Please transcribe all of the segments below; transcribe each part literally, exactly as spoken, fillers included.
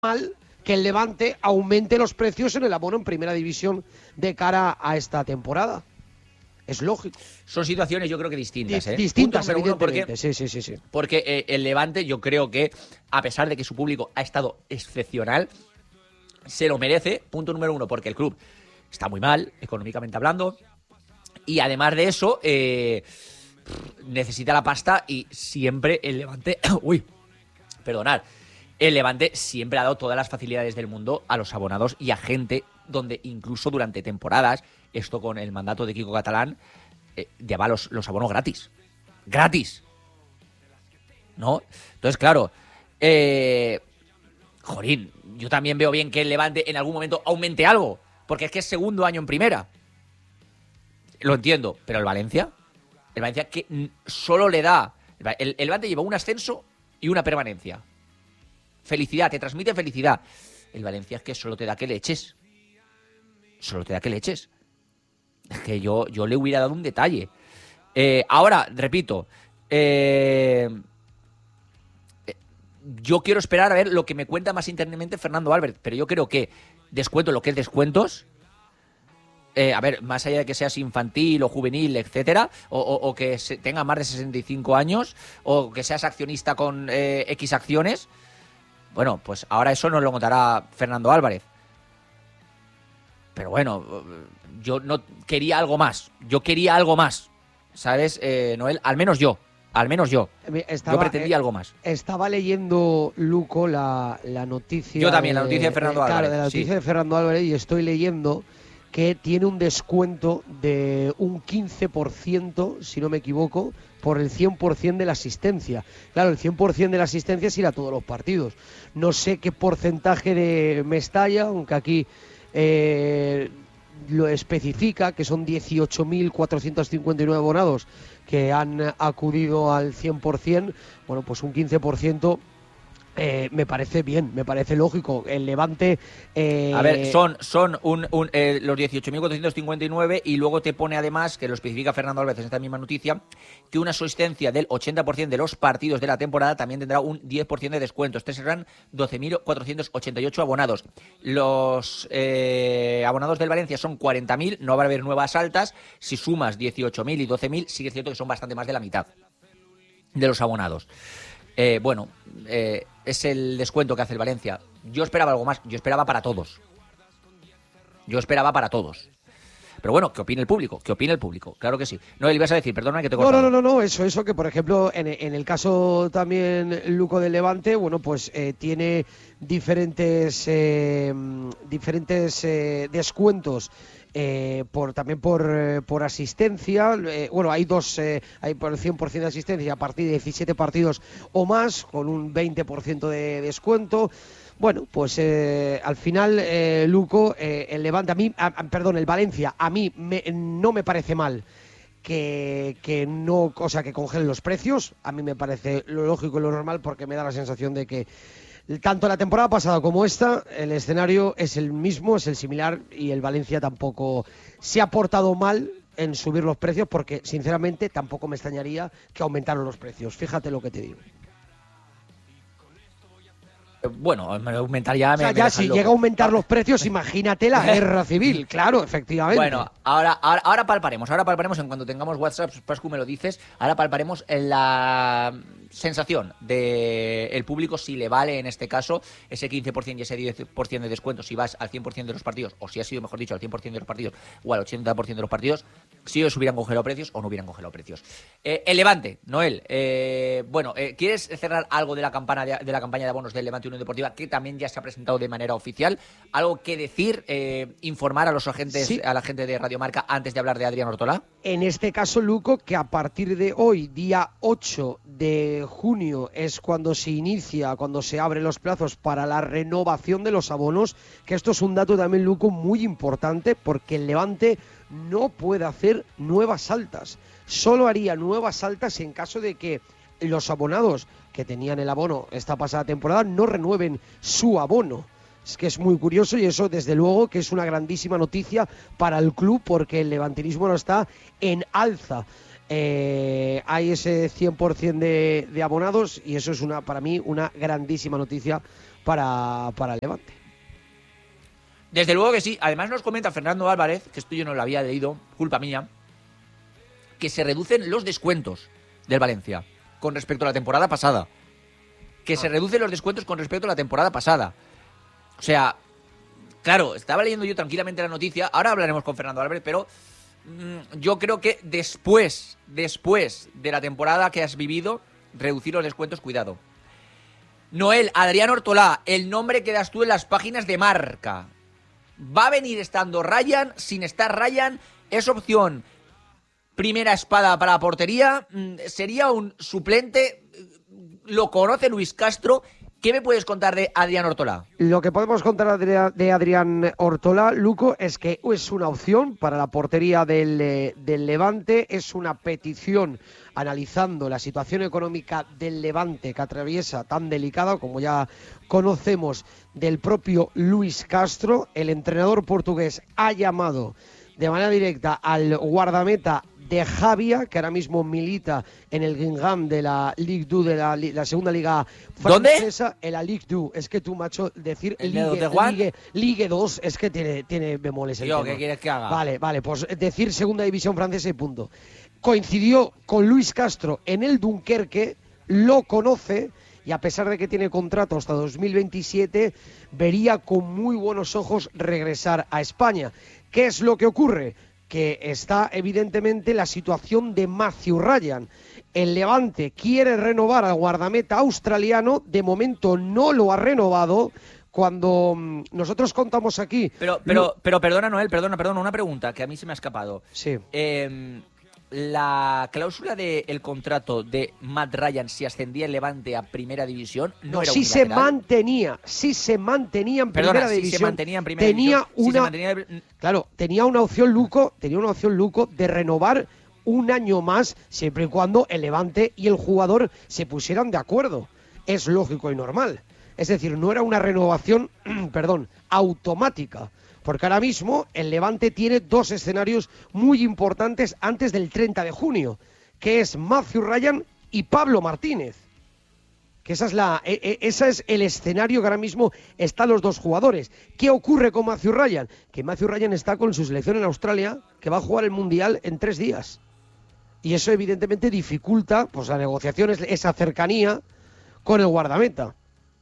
mal que el Levante aumente los precios en el abono en primera división de cara a esta temporada. Es lógico. Son situaciones yo creo que distintas, ¿eh? Distintas, Punto número uno, evidentemente. porque, sí, sí, sí, sí. Porque eh, el Levante yo creo que, a pesar de que su público ha estado excepcional, se lo merece, punto número uno, porque el club está muy mal, económicamente hablando, y además de eso, eh, necesita la pasta y siempre el Levante... Uy, perdonad. El Levante siempre ha dado todas las facilidades del mundo a los abonados y a gente donde incluso durante temporadas, esto con el mandato de Kiko Catalán, eh, lleva los, los abonos gratis. ¡Gratis! ¿No? Entonces, claro, eh, jorín, yo también veo bien que el Levante en algún momento aumente algo, porque es que es segundo año en primera. Lo entiendo, pero el Valencia, el Valencia que solo le da... El, el Levante lleva un ascenso y una permanencia. Felicidad, te transmite felicidad. El Valencia es que solo te da que le eches. Solo te da que le eches. Es que yo, yo le hubiera dado un detalle. Eh, ahora, repito, eh, yo quiero esperar a ver lo que me cuenta más internamente Fernando Álvarez, pero yo creo que descuento lo que es descuentos, eh, a ver, más allá de que seas infantil o juvenil, etcétera, o, o, o que se, tenga más de sesenta y cinco años, o que seas accionista con eh, X acciones, bueno, pues ahora eso nos lo contará Fernando Álvarez. Pero bueno, yo no quería algo más. Yo quería algo más. ¿Sabes, eh, Noel? Al menos yo. Al menos yo. Estaba, yo pretendía eh, algo más. Estaba leyendo, Luco, la, la noticia... Yo también, la noticia de Fernando de, Álvarez. Claro, de la noticia sí. de Fernando Álvarez, y estoy leyendo que tiene un descuento de un quince por ciento, si no me equivoco, por el cien por ciento de la asistencia. Claro, el cien por ciento de la asistencia es ir a todos los partidos. No sé qué porcentaje de Mestalla, aunque aquí eh, lo especifica, que son dieciocho mil cuatrocientos cincuenta y nueve abonados que han acudido al cien por ciento. Bueno, pues un quince por ciento... Eh, me parece bien, me parece lógico. El Levante... Eh... A ver, son, son un, un, eh, los dieciocho mil cuatrocientos cincuenta y nueve y luego te pone además, que lo especifica Fernando Álvarez en esta misma noticia, que una asistencia del ochenta por ciento de los partidos de la temporada también tendrá un diez por ciento de descuento. Estos serán doce mil cuatrocientos ochenta y ocho abonados. Los eh, abonados del Valencia son cuarenta mil, no va a haber nuevas altas. Si sumas dieciocho mil y doce mil, sí que es cierto que son bastante más de la mitad de los abonados. Eh, bueno, eh, es el descuento que hace el Valencia. Yo esperaba algo más, yo esperaba para todos. Yo esperaba para todos. Pero bueno, ¿qué opina el público? ¿Qué opina el público? Claro que sí. No, le ibas a decir, perdona que te he cortado. No, no, no, no, eso, eso que por ejemplo, en, en el caso también, Luco, del Levante, bueno, pues eh, tiene diferentes, eh, diferentes eh, descuentos. Eh, por también por, eh, por asistencia, eh, bueno, hay dos, eh, hay por el cien por ciento de asistencia a partir de diecisiete partidos o más, con un veinte por ciento de descuento. Bueno, pues eh, al final, eh, Luco, eh, el Levante, a mí, a, perdón, el Valencia, a mí me, no me parece mal que, que no, o sea, que congelen los precios. A mí me parece lo lógico y lo normal, porque me da la sensación de que tanto la temporada pasada como esta, el escenario es el mismo, es el similar, y el Valencia tampoco se ha portado mal en subir los precios, porque sinceramente tampoco me extrañaría que aumentaran los precios. Fíjate lo que te digo. Bueno, aumentar ya... O sea, me, ya me si loco. llega a aumentar los precios, imagínate la guerra civil. Claro, efectivamente. Bueno, ahora, ahora, ahora palparemos, ahora palparemos en cuanto tengamos WhatsApp, Pascu me lo dices, ahora palparemos en la sensación del público, si le vale en este caso ese quince por ciento y ese diez por ciento de descuento si vas al cien por ciento de los partidos, o si ha sido, mejor dicho, al cien por ciento de los partidos o al ochenta por ciento de los partidos, si ellos hubieran congelado precios o no hubieran congelado precios. Eh, el Levante, Noel, eh, bueno, eh, ¿quieres cerrar algo de la campaña de, de la campaña de abonos del Levante Unión Deportiva, que también ya se ha presentado de manera oficial? ¿Algo que decir, eh, informar a los agentes, sí, a la gente de Radio Marca antes de hablar de Adrián Ortolá? En este caso, Luco, que a partir de hoy, día ocho de junio, es cuando se inicia, cuando se abren los plazos para la renovación de los abonos, que esto es un dato también, Luco, muy importante, porque el Levante no puede hacer nuevas altas. Solo haría nuevas altas en caso de que los abonados que tenían el abono esta pasada temporada no renueven su abono. Es que es muy curioso, y eso desde luego que es una grandísima noticia para el club, porque el levantinismo no está en alza. Eh, hay ese cien por ciento de, de abonados, y eso es una para mí una grandísima noticia para, para el Levante. Desde luego que sí. Además nos comenta Fernando Álvarez, que esto yo no lo había leído, culpa mía, que se reducen los descuentos del Valencia con respecto a la temporada pasada. Que ah. se reducen los descuentos con respecto a la temporada pasada. O sea, claro, estaba leyendo yo tranquilamente la noticia, ahora hablaremos con Fernando Álvarez, pero mmm, yo creo que después, después de la temporada que has vivido, reducir los descuentos, cuidado. Noel, Adrián Ortolá, el nombre que das tú en las páginas de Marca. ¿Va a venir estando Ryan? Sin estar Ryan, ¿es opción primera espada para la portería? ¿Sería un suplente? ¿Lo conoce Luis Castro? ¿Qué me puedes contar de Adrián Ortolá? Lo que podemos contar de Adrián Ortolá, Luco, es que es una opción para la portería del, del Levante, es una petición analizando la situación económica del Levante que atraviesa tan delicada, como ya conocemos, del propio Luis Castro. El entrenador portugués ha llamado de manera directa al guardameta de Javia, que ahora mismo milita en el Guingamp de la Ligue dos, de la, la segunda liga francesa. ¿Dónde? En la Ligue dos. Es que tú, macho, decir Ligue, Ligue, Ligue dos es que tiene, tiene bemoles el Yo, tema. ¿qué quieres que haga? Vale, vale, pues decir segunda división francesa y punto. Coincidió con Luis Castro en el Dunkerque, lo conoce, y a pesar de que tiene contrato hasta dos mil veintisiete, vería con muy buenos ojos regresar a España. ¿Qué es lo que ocurre? Que está evidentemente la situación de Matthew Ryan. El Levante quiere renovar al guardameta australiano, de momento no lo ha renovado. Cuando mmm, nosotros contamos aquí... Pero, pero, lo... pero perdona, Noel, perdona, perdona, una pregunta que a mí se me ha escapado. Sí. Eh, la cláusula del contrato de Matt Ryan, si ascendía el Levante a Primera División, no, no era sí se mantenía, sí se mantenía en Primera Perdona, División. Sí se mantenía en Primera tenía División. Una, sí se mantenía... Claro, tenía una opción Luco, tenía una opción Luco de renovar un año más, siempre y cuando el Levante y el jugador se pusieran de acuerdo. Es lógico y normal. Es decir, no era una renovación, perdón, automática. Porque ahora mismo el Levante tiene dos escenarios muy importantes antes del treinta de junio, que es Matthew Ryan y Pablo Martínez. Que esa es la, e, e, ese es el escenario que ahora mismo están los dos jugadores. ¿Qué ocurre con Matthew Ryan? Que Matthew Ryan está con su selección en Australia, que va a jugar el Mundial en tres días. Y eso evidentemente dificulta pues, la negociación, esa cercanía con el guardameta.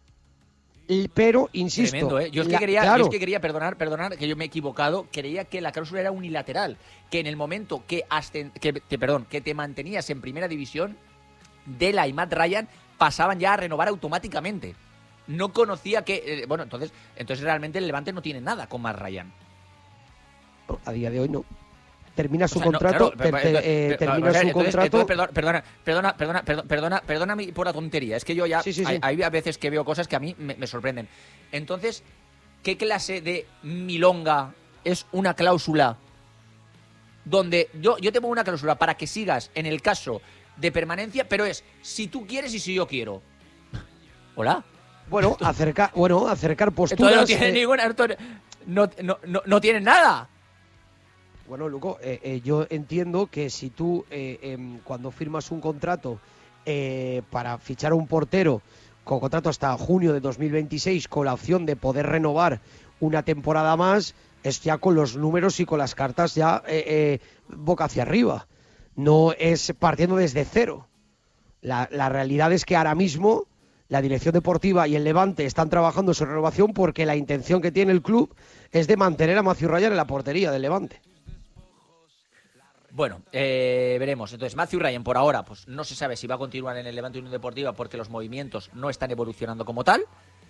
Pero, insisto... Tremendo, ¿eh? Yo es que la, quería, claro. yo es que quería perdonar, perdonar, que yo me he equivocado, creía que la cláusula era unilateral, que en el momento que, asten, que, te, perdón, que te mantenías en Primera División, Dela y Matt Ryan pasaban ya a renovar automáticamente. No conocía que... Eh, bueno, entonces entonces realmente el Levante no tiene nada con Matt Ryan. A día de hoy no. Termina su o sea, contrato, no, claro, ter, ter, eh, pero, termina o sea, su entonces, contrato... Entonces, perdona, perdona, perdona, perdona, perdona, perdona, perdona por la tontería. Es que yo ya... Sí, sí, sí. Hay, hay a veces que veo cosas que a mí me, me sorprenden. Entonces, ¿qué clase de milonga es una cláusula donde yo, yo te pongo una cláusula para que sigas en el caso de permanencia, pero es si tú quieres y si yo quiero? ¿Hola? Bueno, acercar, bueno, acercar posturas... Entonces no tienen eh... ninguna... No, no, no, no tienen nada. Bueno, Luco, eh, eh, yo entiendo que si tú eh, eh, cuando firmas un contrato eh, para fichar a un portero con contrato hasta junio de dos mil veintiséis con la opción de poder renovar una temporada más, es ya con los números y con las cartas ya eh, eh, boca hacia arriba. No es partiendo desde cero. La, la realidad es que ahora mismo la dirección deportiva y el Levante están trabajando en su renovación porque la intención que tiene el club es de mantener a Matthew Ryan en la portería del Levante. Bueno, eh, veremos. Entonces, Matthew Ryan, por ahora, pues no se sabe si va a continuar en el Levante Unión Deportiva porque los movimientos no están evolucionando como tal.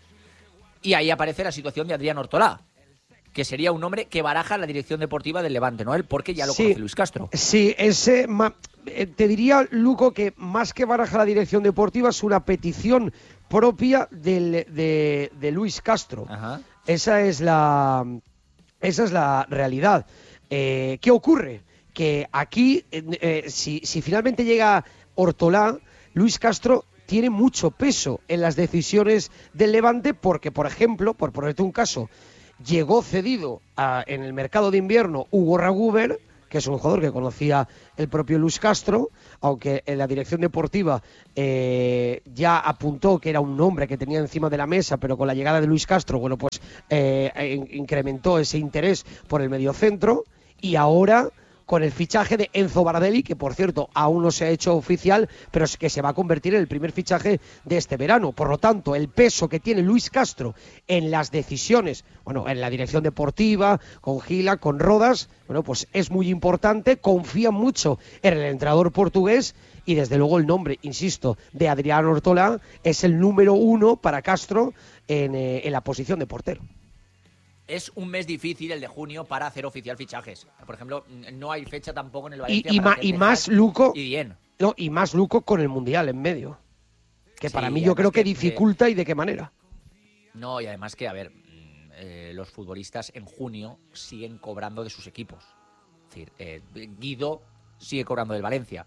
Y ahí aparece la situación de Adrián Ortolá, que sería un hombre que baraja la dirección deportiva del Levante, ¿no? Él, porque ya lo sí, conoce Luis Castro. Sí, ese, ma, te diría, Luco, que más que baraja la dirección deportiva es una petición propia del, de, de Luis Castro. Ajá. Esa es la, esa es la realidad. Eh, ¿Qué ocurre? Que aquí, eh, si, si finalmente llega Ortolá, Luis Castro tiene mucho peso en las decisiones del Levante porque, por ejemplo, por ponerte un caso, llegó cedido a, en el mercado de invierno Hugo Raguber, que es un jugador que conocía el propio Luis Castro, aunque en la dirección deportiva eh, ya apuntó que era un nombre que tenía encima de la mesa, pero con la llegada de Luis Castro, bueno, pues eh, incrementó ese interés por el mediocentro, y ahora con el fichaje de Enzo Bardelli, que por cierto aún no se ha hecho oficial, pero es que se va a convertir en el primer fichaje de este verano. Por lo tanto, el peso que tiene Luis Castro en las decisiones, bueno, en la dirección deportiva, con Gila, con Rodas, bueno, pues es muy importante, confía mucho en el entrenador portugués, y desde luego el nombre, insisto, de Adrián Ortolá es el número uno para Castro en, eh, en la posición de portero. Es un mes difícil el de junio para hacer oficial fichajes. Por ejemplo, no hay fecha tampoco en el Valencia. Y, y, para ma, y más Luco. Y bien. No, y más Luco con el Mundial en medio. Que sí, para mí yo creo que, que dificulta que, y de qué manera. No, y además que, a ver, eh, los futbolistas en junio siguen cobrando de sus equipos. Es decir, eh, Guido sigue cobrando del Valencia.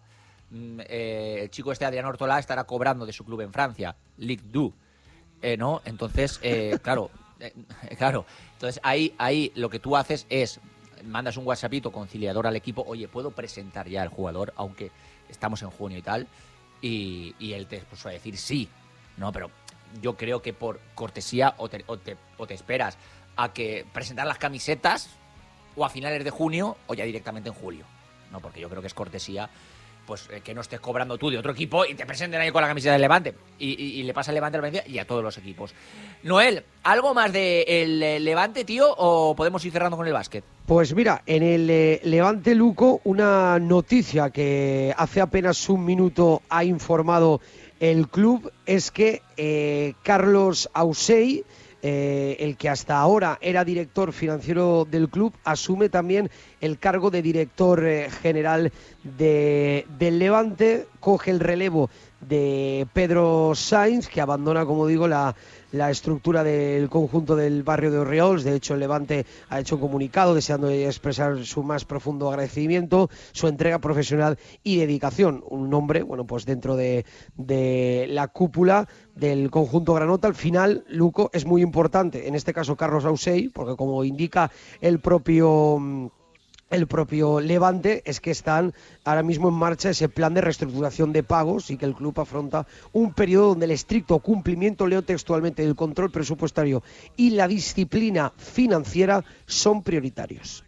Eh, el chico este Adrián Ortolá estará cobrando de su club en Francia, Ligue dos. Eh, ¿no? Entonces, eh, claro... Claro, entonces ahí, ahí lo que tú haces es, mandas un WhatsAppito conciliador al equipo, oye, ¿puedo presentar ya al jugador, aunque estamos en junio y tal? Y, y él te puso a decir sí, ¿no? Pero yo creo que por cortesía o te, o te, o te esperas a que presentar las camisetas o a finales de junio o ya directamente en julio, ¿no? Porque yo creo que es cortesía pues eh, que no estés cobrando tú de otro equipo y te presenten ahí con la camiseta del Levante. Y, y, y le pasa al Levante, al Valencia y a todos los equipos. Noel, ¿algo más del de Levante, tío, o podemos ir cerrando con el básquet? Pues mira, en el eh, Levante Luco, una noticia que hace apenas un minuto ha informado el club es que eh, Carlos Ausey, Eh, el que hasta ahora era director financiero del club, asume también el cargo de director eh, general de, del Levante, coge el relevo de Pedro Sainz, que abandona, como digo, la, la estructura del conjunto del barrio de Orriols. De hecho, el Levante ha hecho un comunicado deseando expresar su más profundo agradecimiento, su entrega profesional y dedicación. Un nombre, bueno, pues dentro de, de la cúpula del conjunto granota. Al final, Luco, es muy importante, en este caso Carlos Ausey, porque como indica el propio... el propio Levante, es que están ahora mismo en marcha ese plan de reestructuración de pagos y que el club afronta un periodo donde el estricto cumplimiento, leo textualmente, del control presupuestario y la disciplina financiera son prioritarios.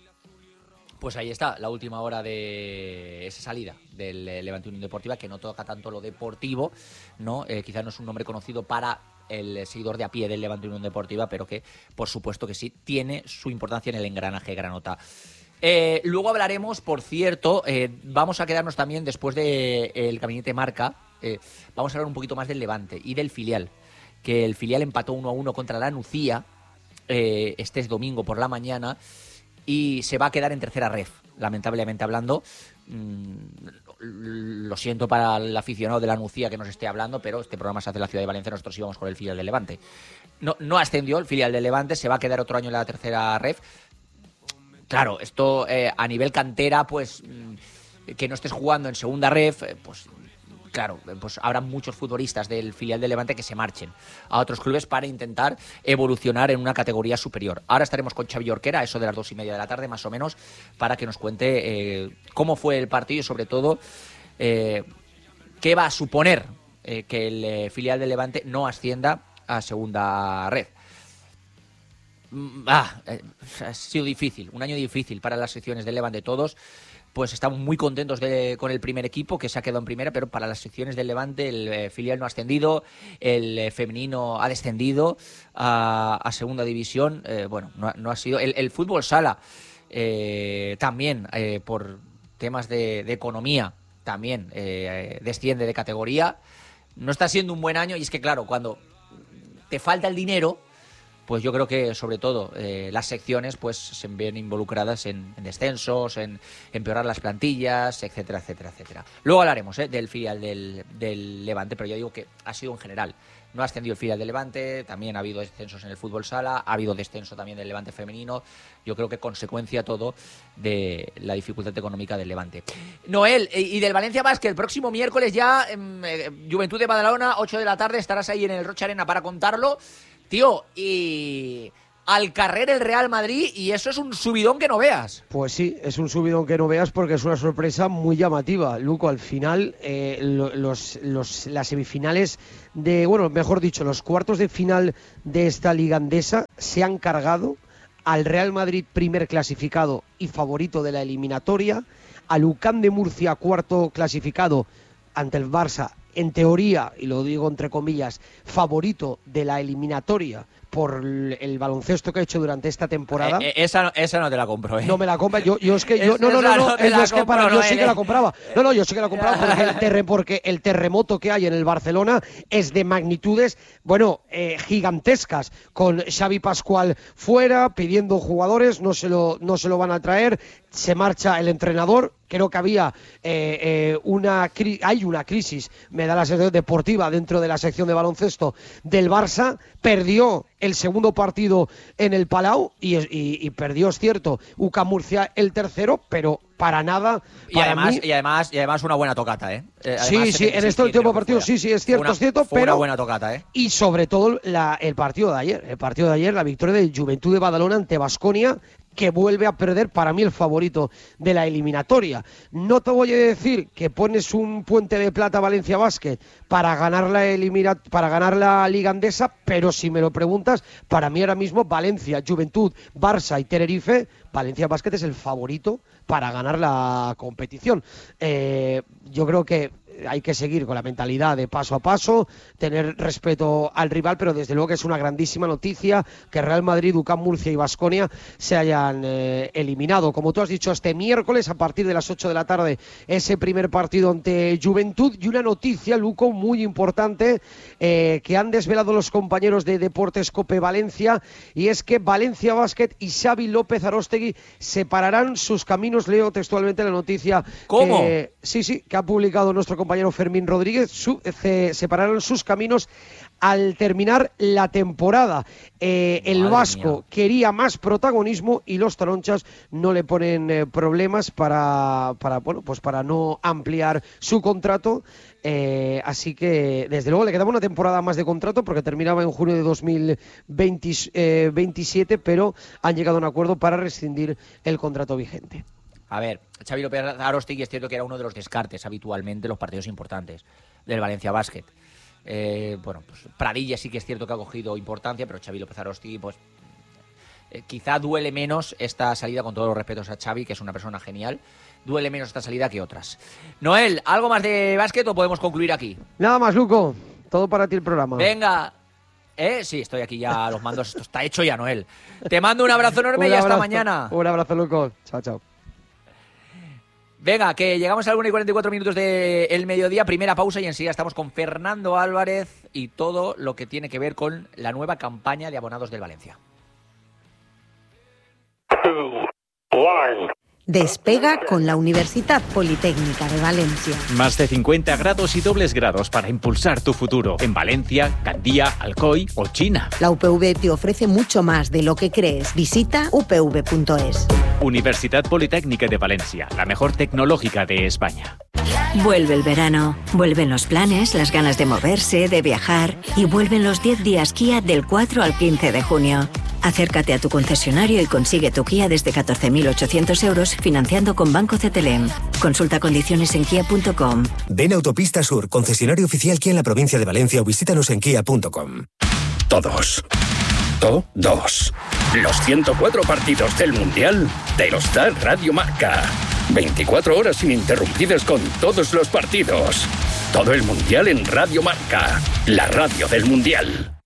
Pues ahí está, la última hora de esa salida del Levante Unión Deportiva, que no toca tanto lo deportivo, ¿no? Eh, quizás no es un nombre conocido para el seguidor de a pie del Levante Unión Deportiva, pero que, por supuesto que sí, tiene su importancia en el engranaje granota. Eh, luego hablaremos, por cierto, eh, vamos a quedarnos también después del de Gabinete Marca, eh, vamos a hablar un poquito más del Levante y del filial, que el filial empató uno a uno contra la Nucía eh, este es domingo por la mañana y se va a quedar en tercera ref, lamentablemente hablando. Mm, lo siento para el aficionado de la Nucía que nos esté hablando, pero este programa se hace en la ciudad de Valencia, nosotros íbamos con el filial del Levante. No, no ascendió el filial del Levante, se va a quedar otro año en la tercera ref. Claro, esto eh, a nivel cantera, pues que no estés jugando en segunda ref, eh, pues claro, pues habrá muchos futbolistas del filial de Levante que se marchen a otros clubes para intentar evolucionar en una categoría superior. Ahora estaremos con Xavi Orquera, a eso de las dos y media de la tarde, más o menos, para que nos cuente eh, cómo fue el partido y sobre todo eh, qué va a suponer eh, que el eh, filial de Levante no ascienda a segunda red. Ah, eh, ha sido difícil, un año difícil para las secciones de Levante. Todos pues estamos muy contentos de, con el primer equipo que se ha quedado en primera, pero para las secciones del Levante el eh, filial no ha ascendido, el eh, femenino ha descendido a, a segunda división. Eh, bueno, no, no ha sido el, el fútbol sala eh, también eh, por temas de, de economía también eh, desciende de categoría. No está siendo un buen año y es que claro, cuando te falta el dinero, pues yo creo que sobre todo eh, las secciones pues se ven involucradas en, en descensos, en empeorar las plantillas, etcétera, etcétera, etcétera. Luego hablaremos eh, del filial del, del Levante, pero yo digo que ha sido en general. No ha ascendido el filial del Levante, también ha habido descensos en el fútbol sala, ha habido descenso también del Levante femenino. Yo creo que consecuencia todo de la dificultad económica del Levante. Noel, y del Valencia Basket, el próximo miércoles ya, eh, Juventud de Badalona, ocho de la tarde, estarás ahí en el Rocha Arena para contarlo. Tío, y al carrer el Real Madrid y eso es un subidón que no veas. Pues sí, es un subidón que no veas porque es una sorpresa muy llamativa. Luco, al final, eh, los, los, las semifinales de, bueno, mejor dicho, los cuartos de final de esta liga andesa se han cargado al Real Madrid primer clasificado y favorito de la eliminatoria, al U C A M de Murcia cuarto clasificado ante el Barça, en teoría, y lo digo entre comillas, favorito de la eliminatoria por el baloncesto que ha hecho durante esta temporada. Eh, eh, esa, esa no te la compro, ¿eh? No me la compra, yo, yo es que yo, no, no, no, no, no yo es que para, yo sí que la compraba. No, no, yo sí que la compraba porque el, terre, porque el terremoto que hay en el Barcelona es de magnitudes, bueno, eh, gigantescas, con Xavi Pascual fuera, pidiendo jugadores, no se lo, no se lo van a traer, se marcha el entrenador. Creo que había eh, eh, una hay una crisis, me da la sensación deportiva dentro de la sección de baloncesto del Barça. Perdió el segundo partido en el Palau y, y, y perdió, es cierto, U C A M Murcia el tercero, pero para nada. Y, para además, mí... y además y además una buena tocata, ¿eh? eh sí, sí, en este último partido sí, sí, es cierto, una, es cierto, fue pero una buena tocata, ¿eh? Y sobre todo la, el partido de ayer, el partido de ayer, la victoria del Juventud de Badalona ante Baskonia, que vuelve a perder, para mí el favorito de la eliminatoria. No te voy a decir que pones un puente de plata a Valencia Basket para ganar la elimina, para ganar la Liga Andesa, pero si me lo preguntas, para mí ahora mismo Valencia, Juventud, Barça y Tenerife, Valencia Basket es el favorito para ganar la competición. Eh, yo creo que hay que seguir con la mentalidad de paso a paso, tener respeto al rival, pero desde luego que es una grandísima noticia que Real Madrid, U C A M Murcia y Baskonia se hayan eh, eliminado. Como tú has dicho, este miércoles a partir de las ocho de la tarde ese primer partido ante Juventud. Y una noticia, Luco, muy importante eh, que han desvelado los compañeros de Deportes Cope Valencia, y es que Valencia Basket y Xavi López Aróstegui separarán sus caminos. Leo textualmente la noticia. ¿Cómo? Que, sí, sí, que ha publicado nuestro compañero compañero Fermín Rodríguez. Su, se separaron sus caminos al terminar la temporada. Eh, el Madre vasco mía. quería más protagonismo y los taronchas no le ponen eh, problemas para, para, bueno, pues para no ampliar su contrato. Eh, así que desde luego le quedaba una temporada más de contrato porque terminaba en junio de dos mil veintisiete, pero han llegado a un acuerdo para rescindir el contrato vigente. A ver, Xavi López Aróstegui es cierto que era uno de los descartes habitualmente en los partidos importantes del Valencia Basket. Eh, bueno, pues Pradilla sí que es cierto que ha cogido importancia, pero Xavi López Aróstegui, pues eh, quizá duele menos esta salida, con todos los respetos a Xavi, que es una persona genial, duele menos esta salida que otras. Noel, ¿algo más de básquet o podemos concluir aquí? Nada más, Luco, todo para ti el programa. Venga. ¿Eh? Sí, estoy aquí ya a los mandos, esto está hecho ya, Noel. Te mando un abrazo enorme un y hasta abrazo, mañana. Un abrazo, Luco. Chao, chao. Venga, que llegamos a la una y cuarenta y cuatro minutos del mediodía, primera pausa y enseguida estamos con Fernando Álvarez y todo lo que tiene que ver con la nueva campaña de abonados del Valencia. Despega con la Universidad Politécnica de Valencia. Más de cincuenta grados y dobles grados para impulsar tu futuro en Valencia, Gandía, Alcoy o China. La U P V te ofrece mucho más de lo que crees. Visita u p v punto es. Universidad Politécnica de Valencia, la mejor tecnológica de España. Vuelve el verano, vuelven los planes, las ganas de moverse, de viajar y vuelven los diez días Kia del cuatro al quince de junio. Acércate a tu concesionario y consigue tu Kia desde catorce mil ochocientos euros financiando con Banco C T L M. Consulta condiciones en kia punto com. Ven a Autopista Sur, concesionario oficial Kia en la provincia de Valencia, o visítanos en kia punto com. Todos. Todos. Los ciento cuatro partidos del Mundial te los da Radio Marca. veinticuatro horas ininterrumpidas con todos los partidos. Todo el Mundial en Radio Marca, la radio del Mundial.